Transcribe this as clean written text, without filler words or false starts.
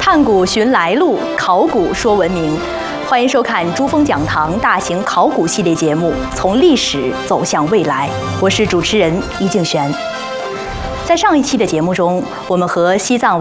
探古寻来路，考古说文明。欢迎收看珠峰讲堂大型考古系列节目《从历史走向未来》，我是主持人易静璇。在上一期的节目中，我们和西藏